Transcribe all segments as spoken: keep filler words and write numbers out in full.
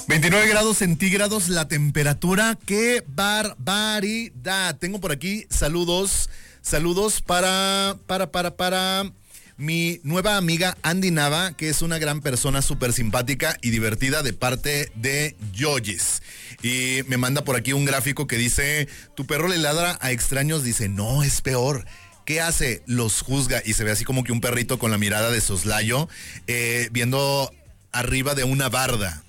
veintinueve grados centígrados la temperatura. ¡Qué barbaridad! Tengo por aquí saludos, saludos para, para, para, para mi nueva amiga Andy Nava, que es una gran persona súper simpática y divertida de parte de Yoyes. Y me manda por aquí un gráfico que dice, tu perro le ladra a extraños, dice, no, es peor. ¿Qué hace? Los juzga y se ve así como que un perrito con la mirada de soslayo, eh, viendo arriba de una barda.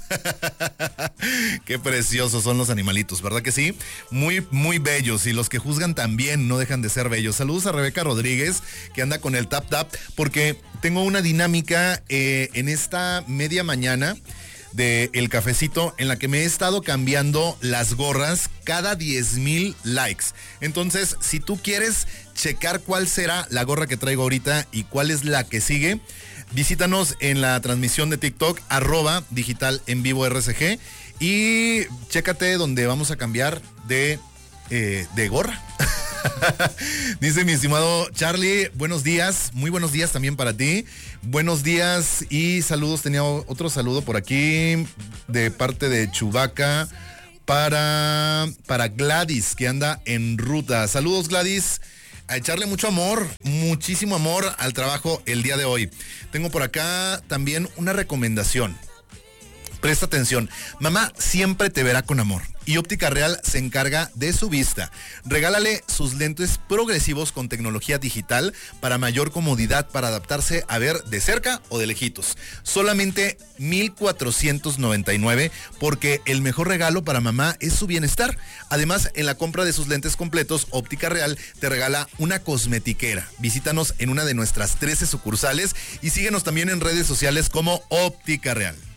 Qué preciosos son los animalitos, ¿verdad que sí? Muy, muy bellos, y los que juzgan también no dejan de ser bellos. Saludos a Rebeca Rodríguez, que anda con el tap tap, porque tengo una dinámica eh, en esta media mañana de El Cafecito, en la que me he estado cambiando las gorras cada diez mil likes. Entonces, si tú quieres checar cuál será la gorra que traigo ahorita y cuál es la que sigue, visítanos en la transmisión de TikTok, arroba digital en vivo R C G, y chécate donde vamos a cambiar de, eh, de gorra. Dice mi estimado Charlie, buenos días, muy buenos días también para ti. Buenos días y saludos. Tenía otro saludo por aquí de parte de Chubaca para, para Gladys, que anda en ruta. Saludos, Gladys. A echarle mucho amor, muchísimo amor al trabajo el día de hoy. Tengo por acá también una recomendación. Presta atención. Mamá siempre te verá con amor y Óptica Real se encarga de su vista. Regálale sus lentes progresivos con tecnología digital para mayor comodidad para adaptarse a ver de cerca o de lejitos. Solamente mil cuatrocientos noventa y nueve, porque el mejor regalo para mamá es su bienestar. Además, en la compra de sus lentes completos, Óptica Real te regala una cosmetiquera. Visítanos en una de nuestras trece sucursales y síguenos también en redes sociales como Óptica Real.